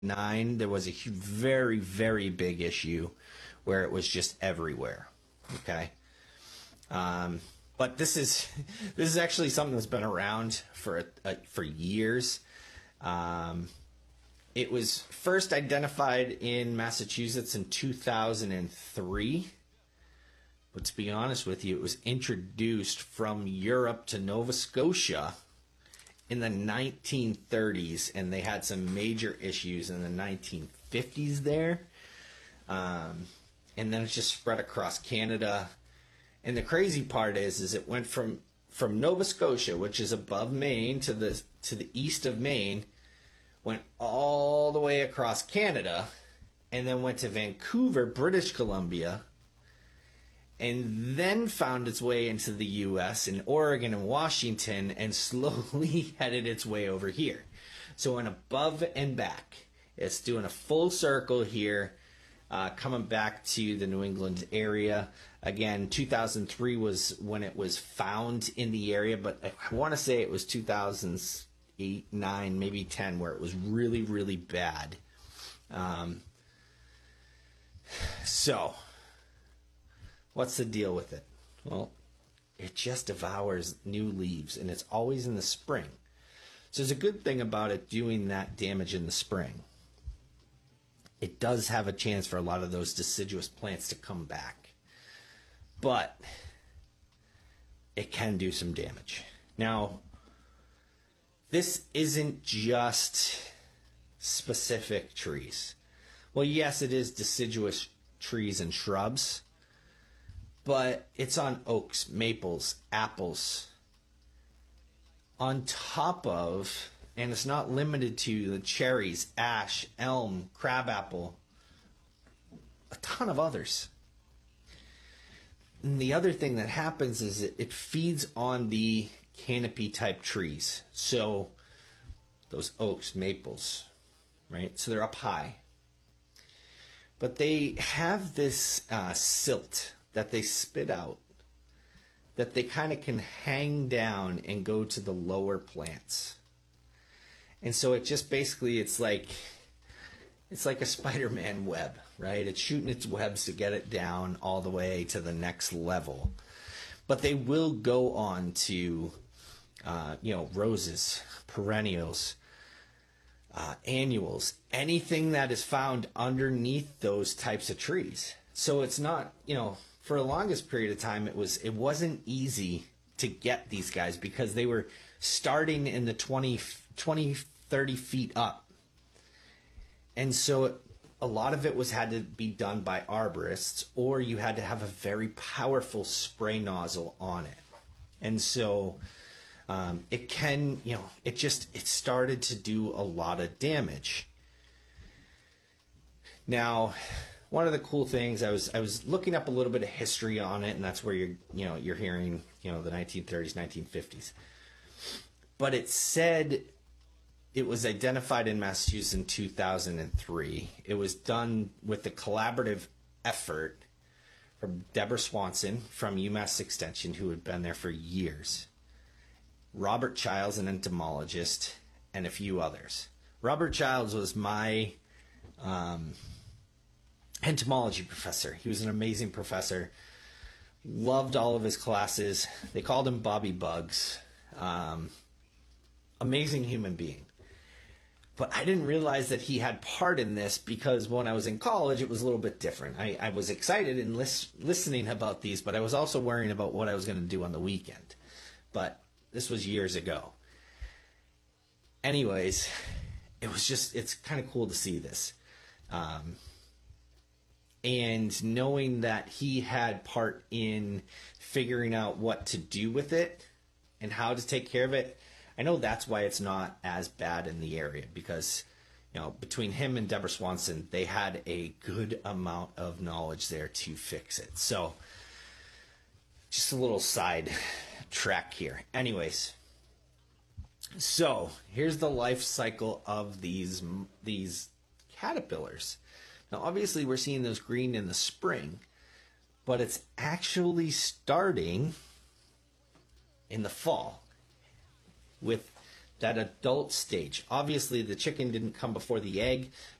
2009, there was a very, very big issue where it was just everywhere. Okay. But this is actually something that's been around for years. Um, it was first identified in Massachusetts in 2003. But to be honest with you, it was introduced from Europe to Nova Scotia in the 1930s, and they had some major issues in the 1950s there. And then it just spread across Canada. And the crazy part is it went from Nova Scotia, which is above Maine, to the east of Maine, went all the way across Canada, and then went to Vancouver, British Columbia, and then found its way into the U.S. in Oregon and Washington, and slowly headed its way over here. So went above and back. It's doing a full circle here, coming back to the New England area. Again, 2003 was when it was found in the area, but I want to say it was 2008, 9, maybe 10, where it was really, really bad. So, what's the deal with it? Well, it just devours new leaves, and it's always in the spring. So there's a good thing about it doing that damage in the spring. It does have a chance for a lot of those deciduous plants to come back. But it can do some damage. Now, this isn't just specific trees. Well, yes, it is deciduous trees and shrubs, but it's on oaks, maples, apples, on top of, and it's not limited to the cherries, ash, elm, crabapple, a ton of others. And the other thing that happens is it feeds on the canopy type trees. So those oaks, maples, right? So they're up high. But they have this silt that they spit out that they kind of can hang down and go to the lower plants. And so it just basically, it's like a Spider-Man web, right? It's shooting its webs to get it down all the way to the next level. But they will go on to, roses, perennials, annuals, anything that is found underneath those types of trees. So it's not, for the longest period of time, it wasn't easy to get these guys because they were starting in the 20, 30 feet up. And so a lot of it had to be done by arborists, or you had to have a very powerful spray nozzle on it. And so it started to do a lot of damage. Now, one of the cool things, I was looking up a little bit of history on it, and that's where you're hearing, the 1930s, 1950s. But it said it was identified in Massachusetts in 2003. It was done with the collaborative effort from Deborah Swanson from UMass Extension, who had been there for years, Robert Childs, an entomologist, and a few others. Robert Childs was my entomology professor. He was an amazing professor. Loved all of his classes. They called him Bobby Bugs. Amazing human being. But I didn't realize that he had part in this because when I was in college, it was a little bit different. I was excited and listening about these, but I was also worrying about what I was going to do on the weekend. But this was years ago. Anyways, it's kind of cool to see this. And knowing that he had part in figuring out what to do with it and how to take care of it, I know that's why it's not as bad in the area, because between him and Deborah Swanson, they had a good amount of knowledge there to fix it. So just a little side track here. Anyways, so here's the life cycle of these caterpillars. Now, obviously, we're seeing those green in the spring, but it's actually starting in the fall with that adult stage. Obviously, the chicken didn't come before the egg,